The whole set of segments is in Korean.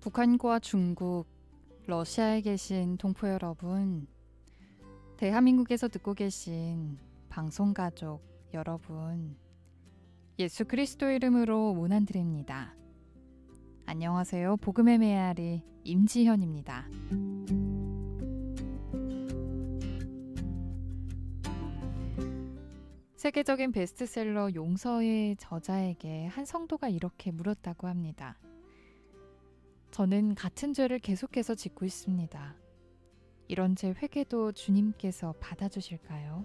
북한과 중국, 러시아에 계신 동포 여러분, 대한민국에서 듣고 계신 방송가족 여러분, 예수 그리스도 이름으로 문안드립니다. 안녕하세요. 복음의 메아리 임지현입니다. 세계적인 베스트셀러 용서의 저자에게 한 성도가 이렇게 물었다고 합니다. 저는 같은 죄를 계속해서 짓고 있습니다. 이런 제 회개도 주님께서 받아주실까요?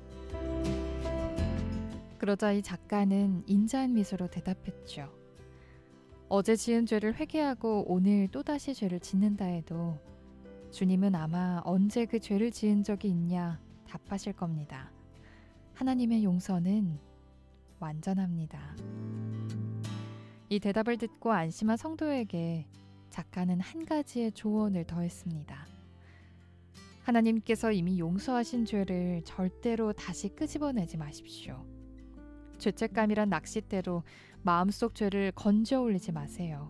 그러자 이 작가는 인자한 미소로 대답했죠. 어제 지은 죄를 회개하고 오늘 또다시 죄를 짓는다 해도 주님은 아마 언제 그 죄를 지은 적이 있냐 답하실 겁니다. 하나님의 용서는 완전합니다. 이 대답을 듣고 안심한 성도에게 작가는 한 가지의 조언을 더했습니다. 하나님께서 이미 용서하신 죄를 절대로 다시 끄집어내지 마십시오. 죄책감이란 낚싯대로 마음속 죄를 건져 올리지 마세요.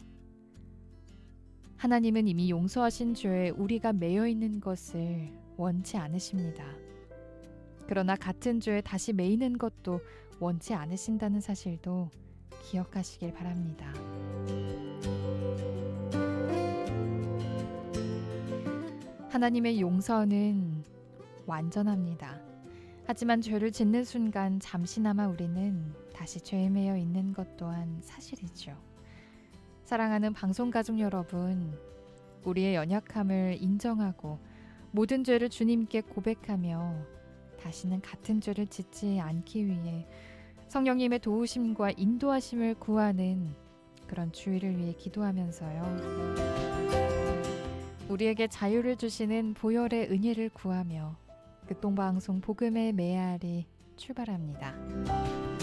하나님은 이미 용서하신 죄에 우리가 매여 있는 것을 원치 않으십니다. 그러나 같은 죄에 다시 매이는 것도 원치 않으신다는 사실도 기억하시길 바랍니다. 하나님의 용서는 완전합니다. 하지만 죄를 짓는 순간 잠시나마 우리는 다시 죄에 매여 있는 것 또한 사실이죠. 사랑하는 방송가족 여러분, 우리의 연약함을 인정하고 모든 죄를 주님께 고백하며 다시는 같은 죄를 짓지 않기 위해 성령님의 도우심과 인도하심을 구하는 그런 주의를 위해 기도하면서요. 우리에게 자유를 주시는 보혈의 은혜를 구하며 극동방송 복음의 메아리 출발합니다.